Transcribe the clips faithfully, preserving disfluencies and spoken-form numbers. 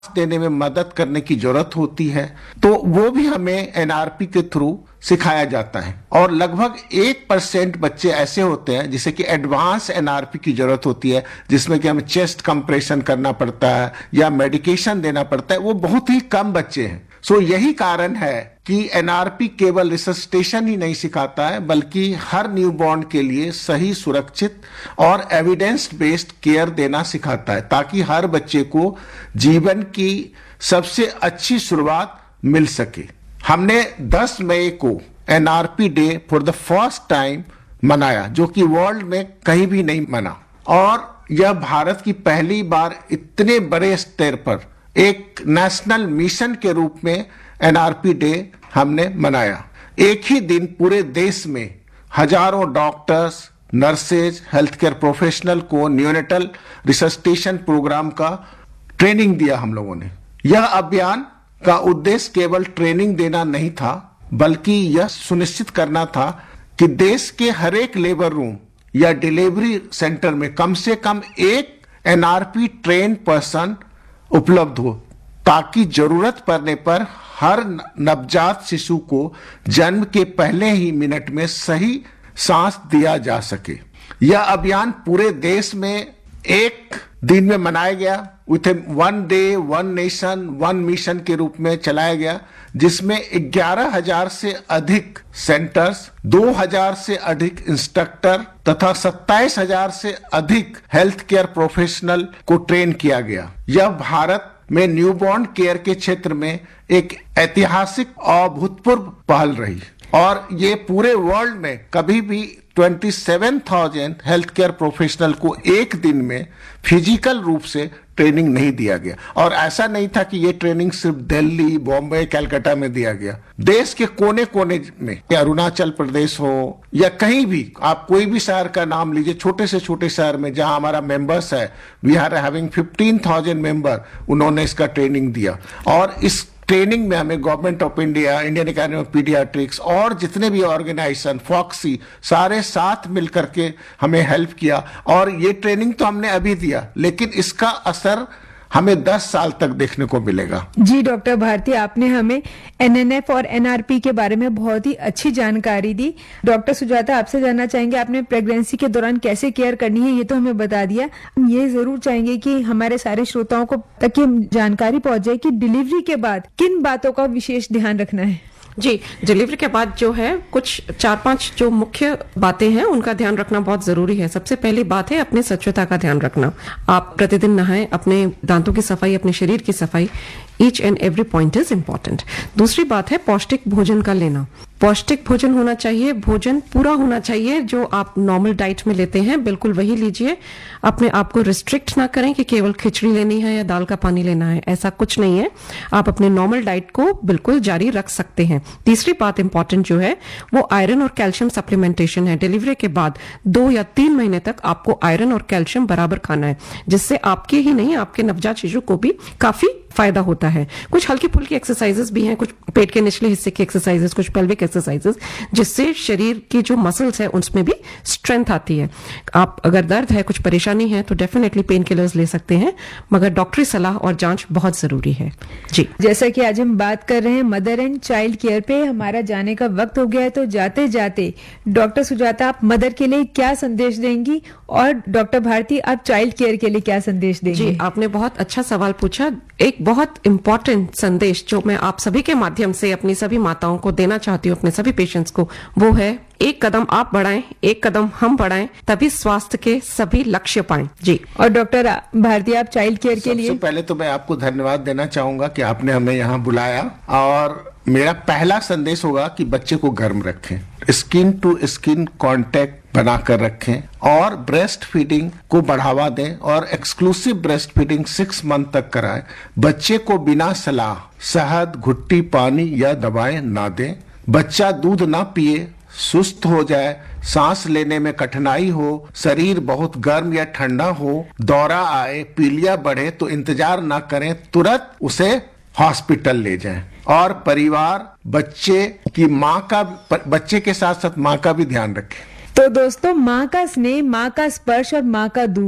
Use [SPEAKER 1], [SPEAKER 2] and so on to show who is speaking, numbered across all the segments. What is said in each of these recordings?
[SPEAKER 1] देने में मदद करने की जरूरत होती है, तो वो भी हमें एनआरपी के थ्रू सिखाया जाता है। और लगभग एक परसेंट बच्चे ऐसे होते हैं जिसे कि एडवांस एनआरपी की जरूरत होती है, जिसमें कि हमें चेस्ट कंप्रेशन करना पड़ता है या मेडिकेशन देना पड़ता है। वो बहुत ही कम बच्चे हैं। सो यही कारण है कि एनआरपी केवल रिससिटेशन ही नहीं सिखाता है, बल्कि हर न्यूबॉर्न के लिए सही, सुरक्षित और एविडेंस बेस्ड केयर देना सिखाता है, ताकि हर बच्चे को जीवन की सबसे अच्छी शुरुआत मिल सके। हमने दस मई को NRP day for the first time मनाया, जो कि वर्ल्ड में कहीं भी नहीं मना, और यह भारत की पहली बार इतने बड़े स्तर पर एक नेशनल मिशन के रूप में एनआरपी डे हमने मनाया। एक ही दिन पूरे देश में हजारों doctors, nurses, health care professional को न्यूनेटल रिससिटेशन प्रोग्राम का ट्रेनिंग दिया हम लोगों ने। यह अभियान का उद्देश्य केवल ट्रेनिंग देना नहीं था, बल्कि यह सुनिश्चित करना था कि देश के हर एक लेबर रूम या डिलीवरी सेंटर में कम से कम एक एनआरपी ट्रेन पर्सन उपलब्ध हो, ताकि जरूरत पड़ने पर हर नवजात शिशु को जन्म के पहले ही मिनट में सही सांस दिया जा सके। यह अभियान पूरे देश में एक दिन में मनाया गया, with one day one nation one mission के रूप में चलाया गया, जिसमें ग्यारह हजार से अधिक सेंटर्स, दो हजार से अधिक इंस्ट्रक्टर तथा सत्ताईस हजार से अधिक हेल्थ केयर प्रोफेशनल को ट्रेन किया गया। यह भारत में न्यूबॉर्न केयर के क्षेत्र में एक ऐतिहासिक और अभूतपूर्व पहल रही, और ये पूरे वर्ल्ड में कभी भी सत्ताईस हज़ार हेल्थ केयर प्रोफेशनल को एक दिन में फिजिकल रूप से ट्रेनिंग नहीं दिया गया। और ऐसा नहीं था कि ये ट्रेनिंग सिर्फ दिल्ली, बॉम्बे, कलकत्ता में दिया गया। देश के कोने कोने में, अरुणाचल प्रदेश हो या कहीं भी, आप कोई भी शहर का नाम लीजिए, छोटे से छोटे शहर में जहां हमारा मेंबर्स है, we are having fifteen thousand member, उन्होंने इसका ट्रेनिंग दिया। और इस ट्रेनिंग में हमें government of India, Indian academy of paediatrics और जितने भी ऑर्गेनाइजेशन, फॉक्सी, सारे साथ मिलकर के हमें हेल्प किया। और ये ट्रेनिंग तो हमने अभी दिया, लेकिन इसका असर हमें दस साल तक देखने को मिलेगा।
[SPEAKER 2] जी डॉक्टर भारती, आपने हमें एनएनएफ और एनआरपी के बारे में बहुत ही अच्छी जानकारी दी। डॉक्टर सुजाता, आपसे जानना चाहेंगे, आपने प्रेगनेंसी के दौरान कैसे केयर करनी है ये तो हमें बता दिया। हम ये जरूर चाहेंगे कि हमारे सारे श्रोताओं को तक ये जानकारी पहुंच जाए कि डिलीवरी के बाद किन बातों का विशेष ध्यान रखना है।
[SPEAKER 3] जी, डिलीवरी के बाद जो है कुछ चार पांच जो मुख्य बातें हैं उनका ध्यान रखना बहुत जरूरी है। सबसे पहली बात है अपने स्वच्छता का ध्यान रखना। आप प्रतिदिन नहाएं, अपने दांतों की सफाई, अपने शरीर की सफाई, each and every point is important. दूसरी बात है पौष्टिक भोजन का लेना। पौष्टिक भोजन होना चाहिए, भोजन पूरा होना चाहिए। जो आप नॉर्मल डाइट में लेते हैं बिल्कुल वही लीजिए। अपने आप को रिस्ट्रिक्ट ना करें कि केवल खिचड़ी लेनी है या दाल का पानी लेना है, ऐसा कुछ नहीं है। आप अपने नॉर्मल डाइट को बिल्कुल जारी रख सकते हैं। तीसरी बात इंपॉर्टेंट जो है वो आयरन और कैल्शियम सप्लीमेंटेशन है। डिलीवरी के बाद दो या तीन महीने तक आपको आयरन और कैल्शियम बराबर खाना है, जिससे आपके ही नहीं आपके नवजात शिशु को भी काफी फायदा होता है। कुछ हल्की फुल्की एक्सरसाइजेस भी हैं, कुछ पेट के निचले हिस्से की एक्सरसाइजेस, कुछ पेल्विक एक्सरसाइजेस, जिससे शरीर की जो मसल्स है उसमें भी स्ट्रेंथ आती है। आप अगर दर्द है, कुछ परेशानी है, तो डेफिनेटली पेन किलर्स ले सकते हैं, मगर डॉक्टरी सलाह और जांच बहुत जरूरी है। जी,
[SPEAKER 2] जैसा कि आज हम बात कर रहे हैं मदर एंड चाइल्ड केयर पे, हमारा जाने का वक्त हो गया है, तो जाते जाते डॉक्टर सुजाता, आप मदर के लिए क्या संदेश देंगी, और डॉक्टर भारती, आप चाइल्ड केयर के लिए क्या संदेश देंगी?
[SPEAKER 3] जी, आपने बहुत अच्छा सवाल पूछा। एक बहुत इंपॉर्टेंट संदेश जो मैं आप सभी के माध्यम से अपनी सभी माताओं को देना चाहती हूँ, अपने सभी पेशेंट्स को, वो है एक कदम आप बढ़ाएं, एक कदम हम बढ़ाएं, तभी स्वास्थ्य के सभी लक्ष्य पाएं। जी।
[SPEAKER 2] और डॉक्टर भारती, आप चाइल्ड केयर के लिए?
[SPEAKER 1] सबसे पहले तो मैं आपको धन्यवाद देना चाहूंगा कि आपने हमें यहाँ बुलाया, और मेरा पहला संदेश होगा कि बच्चे को गर्म रखें, स्किन टू स्किन कांटेक्ट बनाकर रखें, और ब्रेस्ट फीडिंग को बढ़ावा दें, और exclusive breast feeding six month तक कराएं। बच्चे को बिना सलाह शहद, घुट्टी, पानी या दवाएं ना दें। बच्चा दूध ना पिए, सुस्त हो जाए, सांस लेने में कठिनाई हो, शरीर बहुत गर्म या ठंडा हो, दौरा आए, पीलिया बढ़े, तो इंतजार ना करें, तुरंत उसे हॉस्पिटल ले जाएं। और परिवार बच्चे की माँ का, बच्चे के साथ साथ माँ का भी ध्यान रखें।
[SPEAKER 2] तो दोस्तों, माँ का स्नेह, माँ का स्पर्श और माँ का दूध,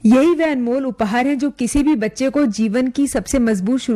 [SPEAKER 2] यही वह अनमोल उपहार है जो किसी भी बच्चे को जीवन की सबसे मजबूत